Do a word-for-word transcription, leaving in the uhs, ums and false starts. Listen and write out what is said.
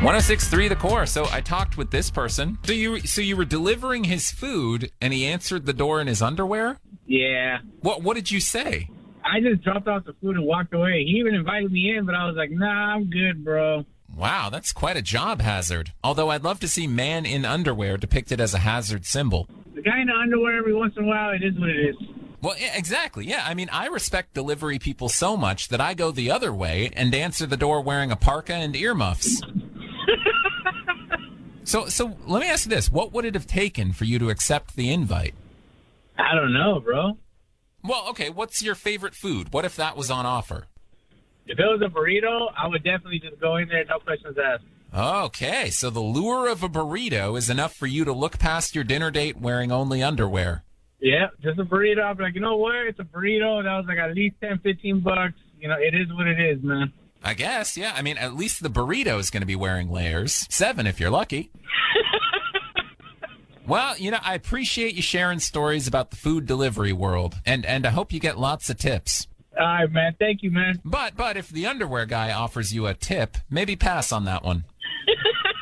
one oh six point three The Core. So I talked with this person. So you so you were delivering his food, and he answered the door in his underwear? Yeah. What What did you say? I just dropped off the food and walked away. He even invited me in, but I was like, nah, I'm good, bro. Wow, that's quite a job hazard. Although I'd love to see man in underwear depicted as a hazard symbol. The guy in the underwear, every once in a while, it is what it is. Well, yeah, exactly. Yeah, I mean, I respect delivery people so much that I go the other way and answer the door wearing a parka and earmuffs. so, so let me ask you this. What would it have taken for you to accept the invite? I don't know, bro. Well, okay, what's your favorite food? What if that was on offer? If it was a burrito, I would definitely just go in there, no questions asked. Okay, so the lure of a burrito is enough for you to look past your dinner date wearing only underwear. Yeah, just a burrito. I'd be like, you know what? It's a burrito. That was like at least ten, fifteen bucks. You know, it is what it is, man. I guess, yeah. I mean, at least the burrito is going to be wearing layers. Seven if you're lucky. Well, you know, I appreciate you sharing stories about the food delivery world, and, and I hope you get lots of tips. All right, man. Thank you, man. But but if the underwear guy offers you a tip, maybe pass on that one.